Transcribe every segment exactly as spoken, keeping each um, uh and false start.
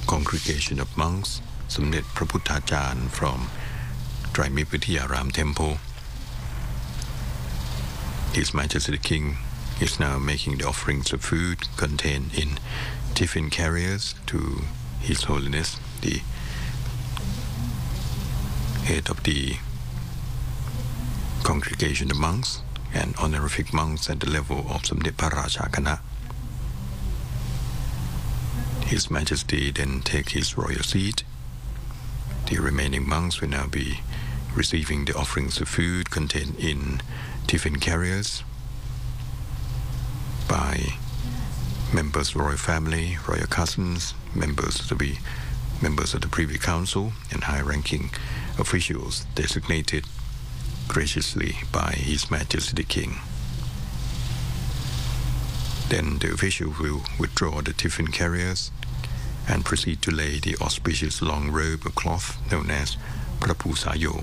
congregation of monks, Samdet Prabhutachan from Traimipithiyaram Temple. His Majesty the King is now making the offerings of food contained in tiffin carriers to His Holiness, the head of the congregation of monks and honorific monks at the level of Samdet Parachakana. His Majesty then take his royal seat. The remaining monks will now be receiving the offerings of food contained in tiffin carriers by members of the royal family, royal cousins, members of the members of the Privy Council, and high-ranking officials designated graciously by His Majesty the King. Then the official will withdraw the tiffin carriers and proceed to lay the auspicious long robe of cloth known as Prapusayong.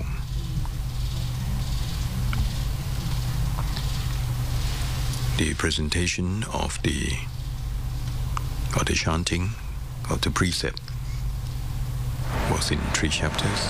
The presentation of the or the chanting of the precept was in three chapters.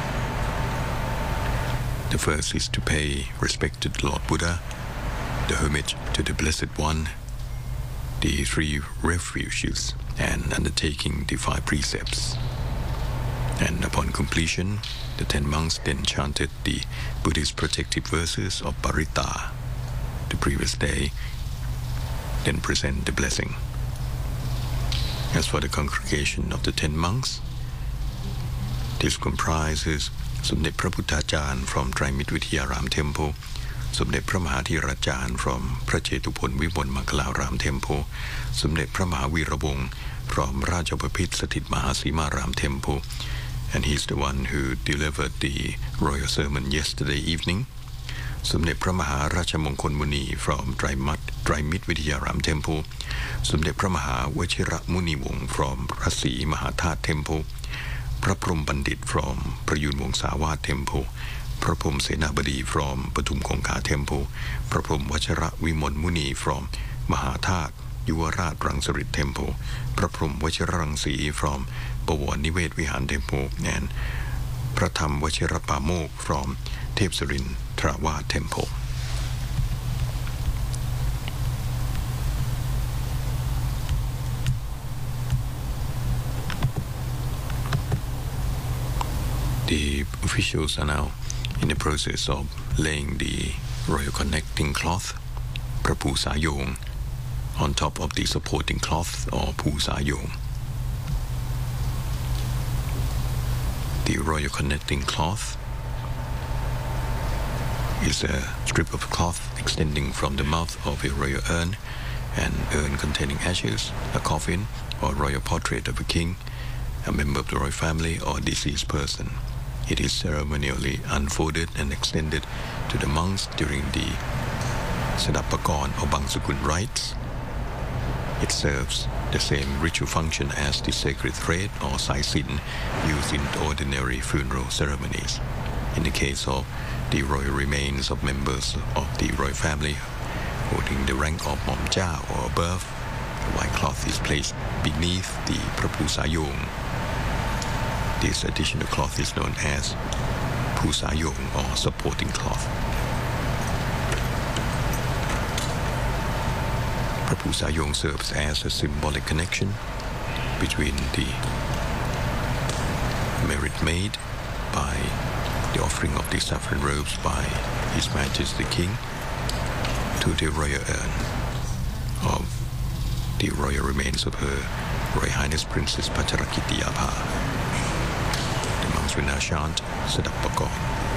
The first is to pay respect to the Lord Buddha, the homage to the Blessed One, the three refuges, and undertaking the five precepts. And upon completion, the ten monks then chanted the Buddhist protective verses of Paritta the previous day, then present the blessing. As for the congregation of the ten monks, this comprises Samdet Prabhutachan from Traimipithiyaram Temple, Samdet Pramahathirachan from Prachetupon Vimol Mangalaram Temple, Samdet Pramahavirabong from Rajabapit Satit Mahasimaram Temple, and he's the one who delivered the royal sermon yesterday evening. Samdet Pramaha Rachamongkol Muni from Traimipithiyaram Temple, Samdet Pramaha Wachira Munivong from Rasi Mahathat Temple, Praprom Bandit from Prayun Wongsawat Temple, Praprom Senabadi from Patum Kongka Temple, Praprom Wachara Vimol Muni from Mahathat Yuvarat Rangsarit Temple, Praprom Wachirarangsi from Bawar Nivet Vihan Temple, and Pratham Wachirapamok from Tepsarin Trawat Temple. The officials are now in the process of laying the royal connecting cloth, Prapusayong, on top of the supporting cloth or Pusayong. The royal connecting cloth is a strip of cloth extending from the mouth of a royal urn, an urn containing ashes, a coffin, or royal portrait of a king, a member of the royal family, or deceased person. It is ceremonially unfolded and extended to the monks during the Sadapakorn or Bangsukun rites. It serves the same ritual function as the sacred thread or saisin used in ordinary funeral ceremonies. In the case of the royal remains of members of the royal family holding the rank of Mom Jao or above, the white cloth is placed beneath the Prapusayong. This additional cloth is known as Pusayong or supporting cloth. Prapusayong serves as a symbolic connection between the merit made by the offering of the saffron robes by His Majesty the King to the royal urn of the royal remains of Her Royal Highness Princess Pacharakitiyabha. The monks will now chant Sadapakorn.